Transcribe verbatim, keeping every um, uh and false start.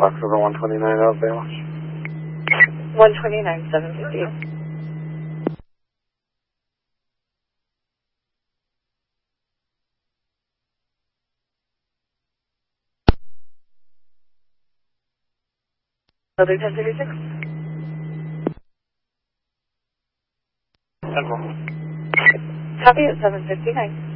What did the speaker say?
Fox over one twenty-nine out of Bayless. one twenty-nine, seven fifty. Other ten thirty-six? Central. Copy at seven fifty-nine.